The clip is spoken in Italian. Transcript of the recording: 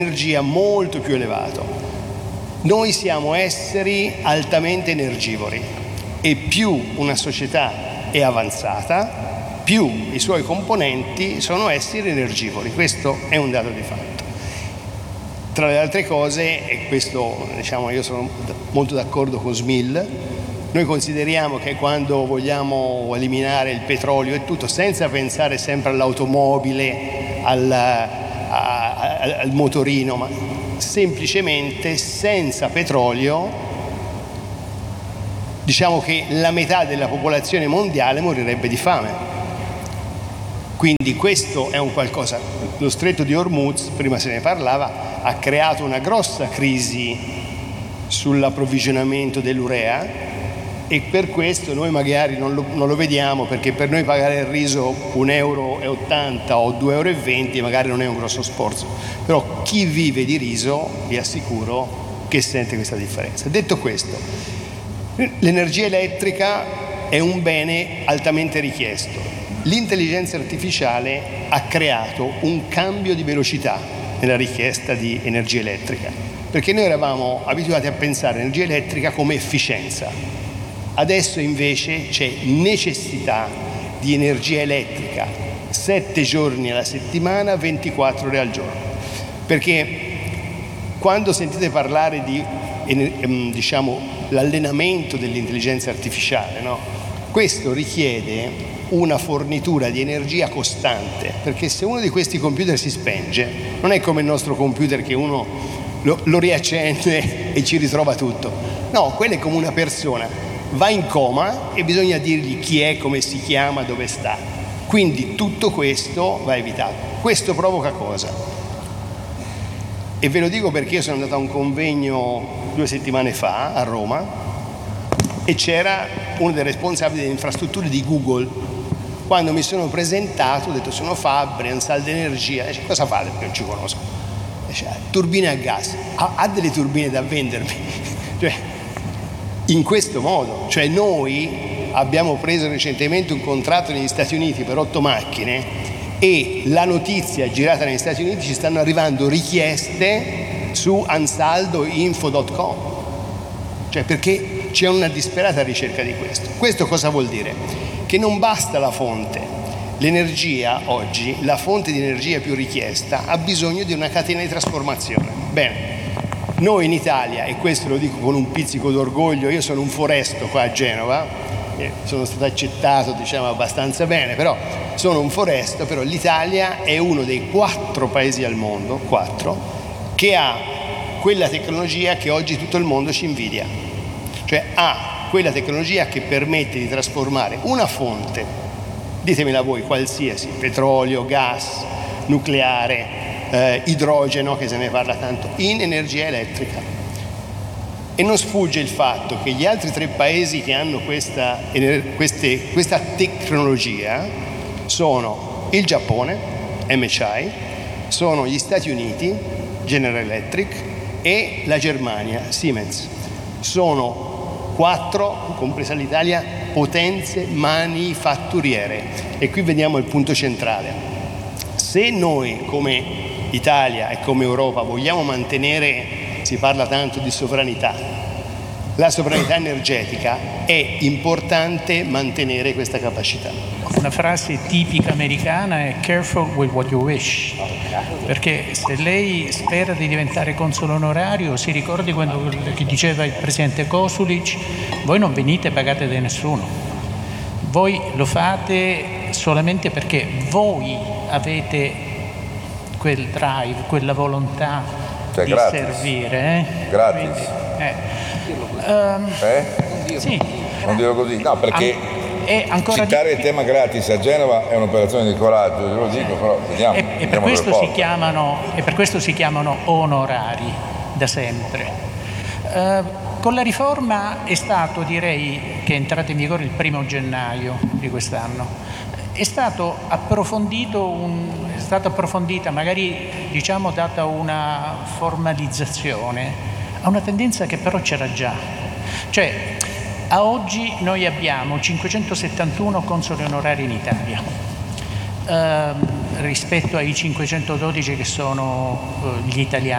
energia molto più elevato. Noi siamo esseri altamente energivori e più una società è avanzata, più i suoi componenti sono esseri energivori. Questo è un dato di fatto. Tra le altre cose, e questo io sono molto d'accordo con Smil, noi consideriamo che quando vogliamo eliminare il petrolio e tutto, senza pensare sempre all'automobile, al motorino, ma semplicemente senza petrolio, diciamo che la metà della popolazione mondiale morirebbe di fame. Quindi questo è un qualcosa. Lo stretto di Hormuz, prima se ne parlava, ha creato una grossa crisi sull'approvvigionamento dell'urea, e per questo noi magari non lo vediamo, perché per noi pagare il riso 1,80 € o 2,20 € magari non è un grosso sforzo, però chi vive di riso vi assicuro che sente questa differenza. Detto questo, l'energia elettrica è un bene altamente richiesto. L'intelligenza artificiale ha creato un cambio di velocità nella richiesta di energia elettrica, perché noi eravamo abituati a pensare all'energia elettrica come efficienza. Adesso invece c'è necessità di energia elettrica 7 giorni alla settimana, 24 ore al giorno, perché quando sentite parlare di l'allenamento dell'intelligenza artificiale, no? Questo richiede una fornitura di energia costante, perché se uno di questi computer si spenge, non è come il nostro computer che uno lo riaccende e ci ritrova tutto. No, quello è come una persona, va in coma e bisogna dirgli chi è, come si chiama, dove sta. Quindi tutto questo va evitato. Questo provoca cosa? E ve lo dico perché io sono andato a un convegno 2 settimane fa a Roma e c'era uno dei responsabili delle infrastrutture di Google. Quando mi sono presentato ho detto: sono Fabri, Ansaldo Energia. Dice: cosa fate? Perché non ci conosco. Dice: turbine a gas. Ha delle turbine da vendermi? Cioè, in questo modo, cioè noi abbiamo preso recentemente un contratto negli Stati Uniti per 8 macchine e la notizia girata negli Stati Uniti, ci stanno arrivando richieste su ansaldoinfo.com, cioè perché c'è una disperata ricerca di questo. Questo cosa vuol dire? Che non basta la fonte. L'energia oggi, la fonte di energia più richiesta, ha bisogno di una catena di trasformazione. Bene, noi in Italia, e questo lo dico con un pizzico d'orgoglio, io sono un foresto qua a Genova, sono stato accettato abbastanza bene, però sono un foresto, però l'Italia è uno dei 4 paesi al mondo, 4, che ha quella tecnologia che oggi tutto il mondo ci invidia, cioè ha quella tecnologia che permette di trasformare una fonte, ditemela voi, qualsiasi, petrolio, gas, nucleare, idrogeno, che se ne parla tanto, in energia elettrica. E non sfugge il fatto che gli altri 3 paesi che hanno questa tecnologia sono il Giappone, MHI, sono gli Stati Uniti, General Electric, e la Germania, Siemens. Sono 4, compresa l'Italia, potenze manifatturiere. E qui vediamo il punto centrale. Se noi come Italia e come Europa vogliamo mantenere, si parla tanto di sovranità, la sovranità energetica, è importante mantenere questa capacità. Una frase tipica americana è "careful with what you wish", perché se lei spera di diventare console onorario, si ricordi quello che diceva il presidente Kosulic: voi non venite pagate da nessuno, voi lo fate solamente perché voi avete quel drive, quella volontà di gratis. Servire. Gratis. Quindi, sì. Non dirlo così, no, perché citare il tema gratis a Genova è un'operazione di coraggio, io lo dico, però vediamo. E per questo si chiamano onorari da sempre. Con la riforma è stato, direi, che è entrata in vigore il 1° gennaio di quest'anno, è stata approfondita, magari data una formalizzazione a una tendenza che però c'era già. Cioè, a oggi noi abbiamo 571 consoli onorari in Italia, rispetto ai 512 che sono gli italiani.